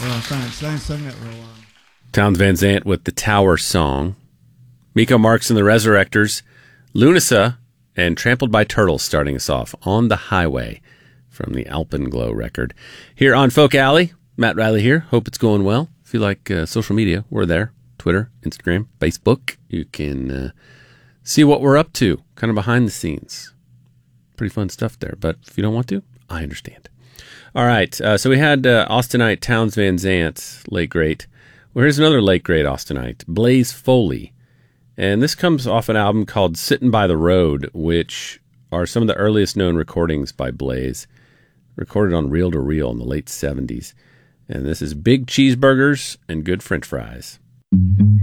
Thanks. I ain't sung that for a while. Townes Van Zandt with the Tower Song. Miko Marks and the Resurrectors. Lunasa and Trampled by Turtles starting us off. On the Highway from the Alpenglow record. Here on Folk Alley, Matt Riley here. Hope it's going well. If you like social media, we're there. Twitter, Instagram, Facebook. You can see what we're up to, kind of behind the scenes. Pretty fun stuff there. But if you don't want to, I understand. All right. So we had Austinite Townes Van Zandt, late great. Well, here's another late great Austinite, Blaze Foley. And this comes off an album called Sittin' by the Road, which are some of the earliest known recordings by Blaze, recorded on reel to reel in the late 70s. And this is Big Cheeseburgers and Good French Fries.